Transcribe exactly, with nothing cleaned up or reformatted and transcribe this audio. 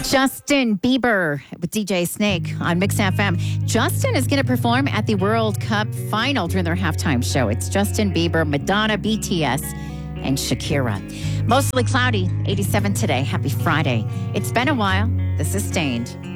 Justin Bieber with D J Snake on Mix F M. Justin is going to perform at the World Cup final during their halftime show. It's Justin Bieber, Madonna, B T S, and Shakira. Mostly cloudy, eighty-seven today. Happy Friday. It's been a while. This is Stained.